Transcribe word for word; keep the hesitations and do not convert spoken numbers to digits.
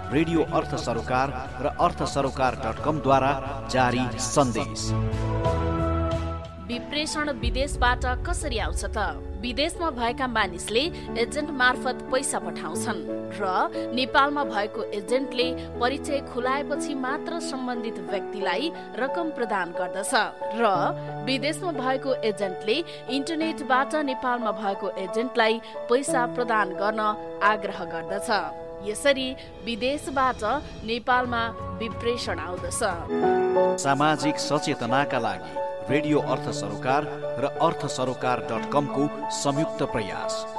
Radio अर्थ सरोकार र अर्थ सरोकार डट कम द्वारा जारी सन्देश। विप्रेषण विदेशबाट कसरी आउँछ त? विदेशमा भएका मानिसले एजेन्ट मार्फत पैसा पठाउँछन् र नेपालमा भएको एजेन्टले परिचय खुलाएपछि मात्र सम्बन्धित व्यक्तिलाई रकम प्रदान गर्दछ र विदेशमा भएको एजेन्टले इन्टरनेटबाट नेपालमा भएको एजेन्टलाई पैसा प्रदान गर्न आग्रह गर्दछ। यसरी विदेशबाट नेपालमा विप्रेषण आउँदछ। सामाजिक सचेतनाका लागि रेडियो अर्थ सरोकार र अर्थ सरोकार डट कम को संयुक्त प्रयास।